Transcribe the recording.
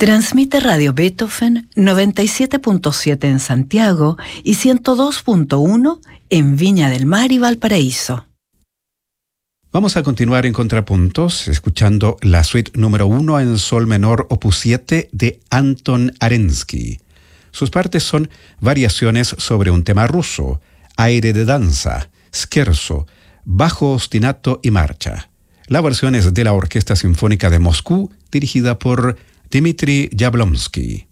Transmite Radio Beethoven 97.7 en Santiago y 102.1 en Viña del Mar y Valparaíso. Vamos a continuar en Contrapuntos, escuchando la suite número 1 en sol menor opus 7 de Anton Arensky. Sus partes son variaciones sobre un tema ruso, aire de danza, scherzo, bajo ostinato y marcha. La versión es de la Orquesta Sinfónica de Moscú, dirigida por Dmitri Yablonsky.